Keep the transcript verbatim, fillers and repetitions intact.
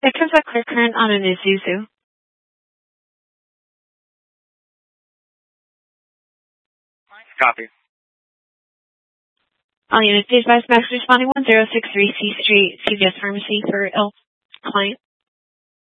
Victim's got clear current on an Isuzu. Copy. All units, please advise Max responding one zero six three C Street, C V S Pharmacy for L client.